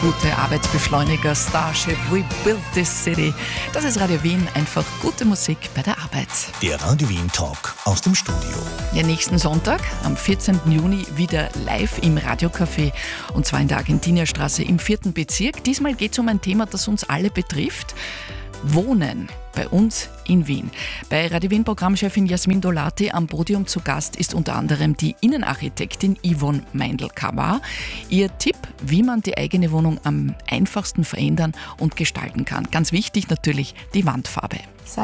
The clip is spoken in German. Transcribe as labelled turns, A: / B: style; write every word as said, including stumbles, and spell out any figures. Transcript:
A: gute Arbeitsbeschleuniger, Starship, We Built This City. Das ist Radio Wien, einfach gute Musik bei der Arbeit.
B: Der Radio Wien Talk aus dem Studio.
A: Ja, nächsten Sonntag, am vierzehnten Juni, wieder live im Radiocafé und zwar in der Argentinierstraße im vierten Bezirk. Diesmal geht es um ein Thema, das uns alle betrifft. Wohnen bei uns in Wien. Bei Radio Wien Programmchefin Jasmin Dolati am Podium zu Gast ist unter anderem die Innenarchitektin Yvonne Meindl-Kavar. Ihr Tipp, wie man die eigene Wohnung am einfachsten verändern und gestalten kann. Ganz wichtig natürlich die Wandfarbe.